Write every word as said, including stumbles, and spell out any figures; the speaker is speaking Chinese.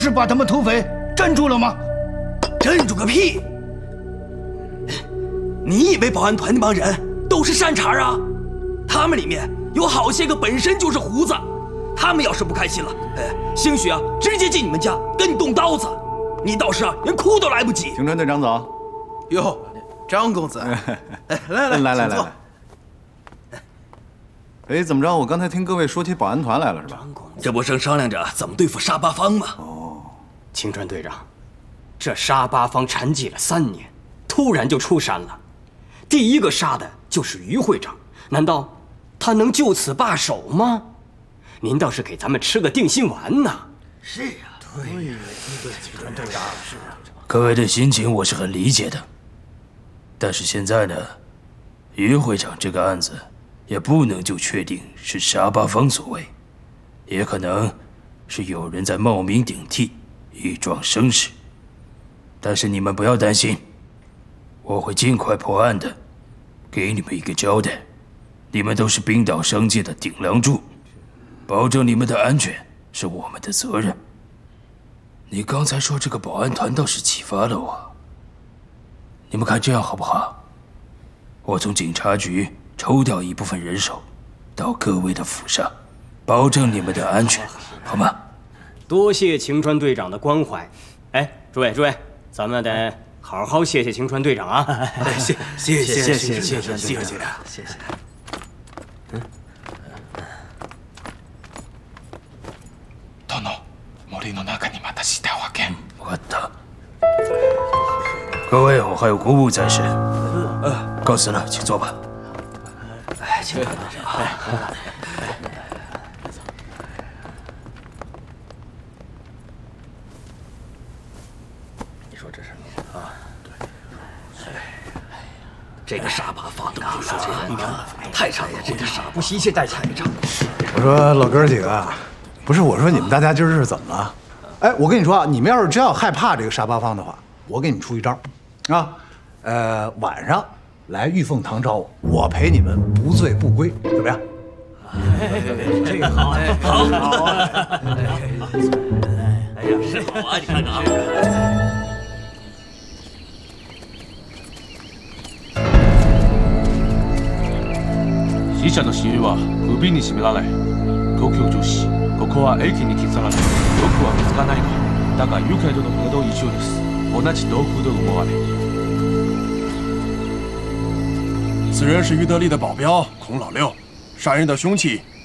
是把他们土匪镇住了吗？ 镇住个屁！你以为保安团那帮人都是善茬啊？他们里面有好些个本身就是胡子，他们要是不开心了，哎，兴许啊，直接进你们家跟你动刀子，你倒是啊，连哭都来不及。 青川队长早。 哟，张公子，哎，来来来来来来。哎，怎么着？我刚才听各位说起保安团来了，是吧？ 这不正商量着怎么对付沙八方吗？ 哦， 青川队长，这沙八方沉寂了三年，突然就出山了，第一个杀的就是于会长，难道他能就此罢手吗？您倒是给咱们吃个定心丸呐！ 是啊，对呀，对，青川队长是啊。 各位的心情我是很理解的，但是现在呢，于会长这个案子也不能就确定是沙八方所为，也可能是有人在冒名顶替，以壮声势。但是你们不要担心，我会尽快破案的，给你们一个交代。你们都是冰岛商界的顶梁柱，保证你们的安全是我们的责任。你刚才说这个保安团倒是启发了我，你们看这样好不好？我从警察局抽调一部分人手，到各位的府上，保证你们的安全，好吗？ 多谢青川队长的关怀。哎，诸位诸位，咱们得好好谢谢青川队长啊！ 谢谢谢谢谢谢谢谢谢谢谢谢。 嗯。 殿、森の中にまた下分け。 分かった。各位，我还有公务在身，呃，告辞了，请坐吧。 哎，青川队长，哎。这个沙八方的说这人太猖了，这个傻不惜一切代价也仗。 我说老哥几个，不是我说你们大家今儿是怎么了？哎，我跟你说啊，你们要是真要害怕这个沙八方的话，我给你们出一招，啊，呃，晚上来玉凤堂找我，我陪你们不醉不归，怎么样？ 哎，这个好，好，好啊！哎呀，是好啊，你看看啊。 死者の死因は首に絞められ、東京女子、ここは駅に刻まれ、よくは見つからないが、だが愉快との胸の一緒です。同じ豆腐的思われ。 此人是于德利的保镖孔老六，杀人的凶器